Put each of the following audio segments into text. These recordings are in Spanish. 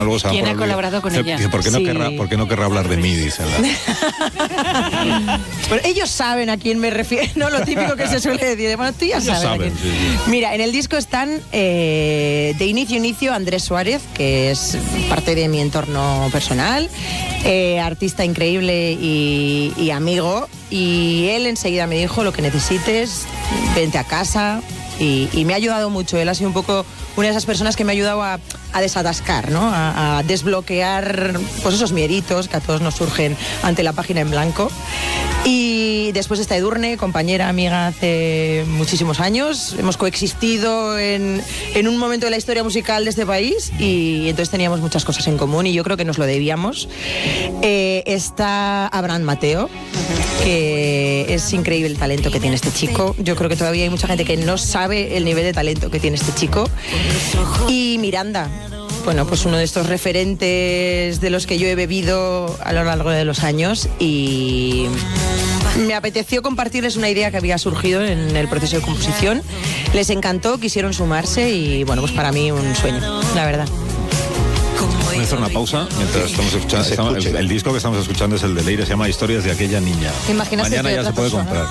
¿Quién ha colaborado con ella? ¿Por qué no querrá hablar de mí? Dicen. Pero ellos saben a quién me refiero, no lo típico que se suele decir. Bueno, tú ya sabes a quién. Sí. Mira, en el disco están de inicio a inicio Andrés Suárez, que es parte de mi entorno personal, artista increíble y amigo, y él enseguida me dijo: lo que necesites, vente a casa. Y me ha ayudado mucho. Él ha sido un poco una de esas personas que me ha ayudado a desatascar, ¿no? A desbloquear pues esos mieditos que a todos nos surgen ante la página en blanco. Y después está Edurne, compañera, amiga hace muchísimos años. Hemos coexistido en un momento de la historia musical de este país y entonces teníamos muchas cosas en común y yo creo que nos lo debíamos. Está Abraham Mateo, que es increíble el talento que tiene este chico. Yo creo que todavía hay mucha gente que no sabe el nivel de talento que tiene este chico. Y Miranda, bueno, pues uno de estos referentes de los que yo he bebido a lo largo de los años, y me apeteció compartirles una idea que había surgido en el proceso de composición. Les encantó, quisieron sumarse y bueno, pues para mí un sueño, la verdad. Voy a hacer una pausa mientras estamos escuchando. El disco que estamos escuchando es el de Leire, se llama Historias de aquella niña. ¿Te imaginas? Mañana ya se puede comprar.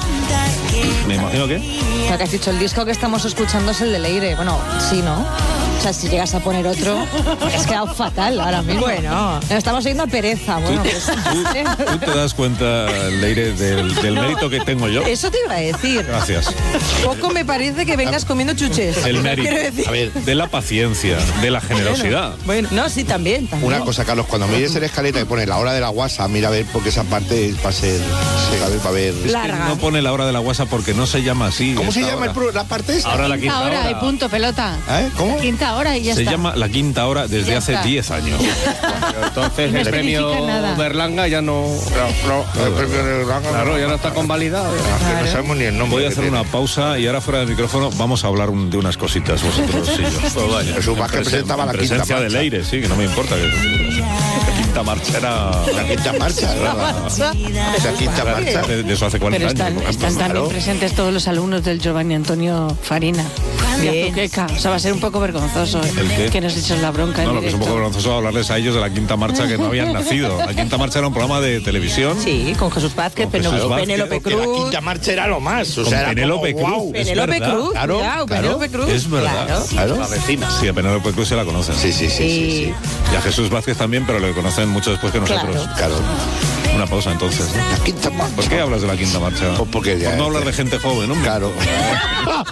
Me imagino que. O sea, que has dicho, el disco que estamos escuchando es el de Leire. Bueno, sí, ¿no? O sea, si llegas a poner otro, has quedado fatal ahora mismo. Bueno, estamos oyendo a Pereza. Bueno, pues, ¿Tú te das cuenta, Leire, del mérito que tengo yo? eso te iba a decir. Gracias. Poco me parece que vengas comiendo chuches. El mérito. Quiero decir. A ver, De la paciencia, de la generosidad. Bueno, no, sí, también. una cosa, Carlos, cuando mires en la escaleta que pone la hora de la guasa, mira a ver, porque esa parte va a ser, va a ver. Larga. No pone la hora de la guasa porque no se llama así. ¿Cómo se esta llama hora. la parte esta? Ahora la quinta hora. y punto, pelota. ¿Cómo? Quinta hora y ya Se está. llama la quinta hora desde Ya hace está. 10 años. Entonces No el premio significa nada. Berlanga ya no... El premio de Berlanga, Claro, ya no está convalidado. que no sabemos ni el nombre. Voy a que hacer tiene. una pausa y ahora fuera del micrófono vamos a hablar de unas cositas vosotros y yo. Pues vaya, Jesús Vázquez en presentaba la quinta presencia de marcha. Leire, sí, que no me importa. La quinta marcha era... La quinta marcha. La quinta marcha. De eso hace 40 Pero años. están, por ejemplo. están también claro. presentes todos los alumnos del Giovanni Antonio Farina. Bien. Azuqueca. O sea, va a ser un poco vergonzoso ¿El qué? que nos eches la bronca. No, en lo que es un directo. poco vergonzoso hablarles a ellos de la quinta marcha que no habían nacido. La quinta marcha era un programa de televisión. Sí, con Jesús Vázquez, Con Jesús Vázquez, Penélope Que la Cruz. quinta marcha era lo más. O Con sea, era Penélope como, Cruz. guau. Es Penélope verdad. Cruz, Claro, cuidado, claro. Penélope Cruz. Es verdad. Claro. Claro. La vecina. Sí, a Penélope Cruz se la conocen. Sí. Y a Jesús Vázquez también, pero le conocen mucho después que nosotros. Claro. Una pausa entonces, ¿no? La quinta marcha. ¿Por qué hablas de la quinta marcha? Pues porque ya Por no hablar de gente joven, hombre. Claro.